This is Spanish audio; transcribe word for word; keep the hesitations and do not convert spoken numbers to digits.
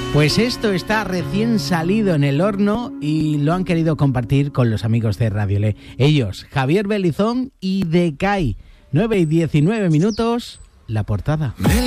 Pues esto está recién salido en el horno y lo han querido compartir con los amigos de Radio Le. Ellos, Javier Belizón y Decay. nueve y diecinueve minutos, la portada.